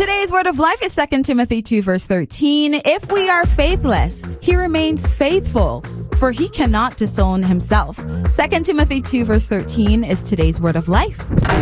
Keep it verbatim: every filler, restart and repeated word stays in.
Today's word of life is Second Timothy two, verse thirteen. If we are faithless, he remains faithful, for he cannot disown himself. Second Timothy two, verse thirteen is today's word of life.